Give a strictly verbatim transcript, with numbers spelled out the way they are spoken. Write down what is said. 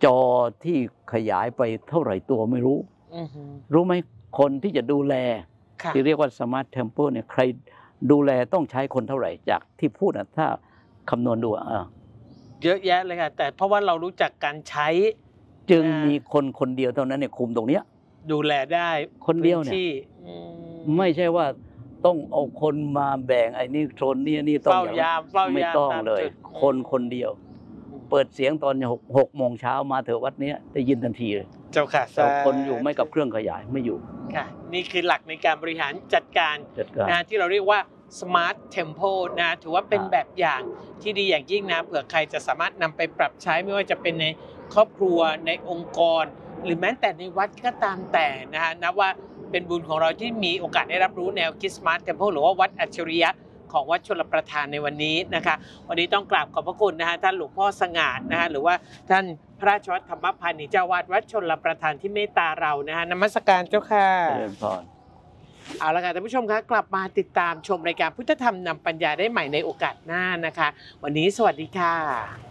จอที่ขยายไปเท่าไหร่ตัวไม่รู้รู้ไหมคนที่จะดูแลที่เรียกว่าสมาร์ทเทมเพลเนี่ยใครดูแลต้องใช้คนเท่าไหร่จากที่พูดนะถ้าคำนวณดูอ่ะเยอะแยะเลยค่ะแต่เพราะว่าเรารู้จักการใช้จึงมีคนคนเดียวเท่านั้นเนี่ยคุมตรงเนี้ยดูแลได้คนเดียวเนี่ยไม่ใช่ว่าต้องเอาคนมาแบ่งไอ้นี่โซนนี้นี่ต้องอย่างไม่ต้องเลยคนคนเดียวเปิดเสียงตอนหกหกโมงเช้ามาเถอะวัดนี้ได้ยินทันทีเลยเจ้าค่ะแต่คนอยู่ไม่กับเครื่องขยายไม่อยู่ค่ะนี่คือหลักในการบริหารจัดการนะที่เราเรียกว่า Smart Temple นะถือว่าเป็นแบบอย่างที่ดีอย่างยิ่งนะเผื่อใครจะสามารถนำไปปรับใช้ไม่ว่าจะเป็นในครอบครัวในองค์กรหรือแม้แต่ในวัดก็ตามแต่นะฮะนับว่าเป็นบุญของเราที่มีโอกาสได้รับรู้แนวคิด Smart Temple หรือว่าวัดอัจฉริยะของวัดชลประทานในวันนี้นะคะวันนี้ต้องกราบขอบพระคุณนะฮะท่านหลวงพ่อสง่านะฮะหรือว่าท่านพระราชวัฒน์ธรรมพานิชย์เจ้าวาดวัดชลประทานที่เมตตาเรานะฮะนมัสการเจ้าค่ะเจริญพรเอาละค่ะท่านผู้ชมคะกลับมาติดตามชมรายการพุทธธรรมนำปัญญาได้ใหม่ในโอกาสหน้านะคะวันนี้สวัสดีค่ะ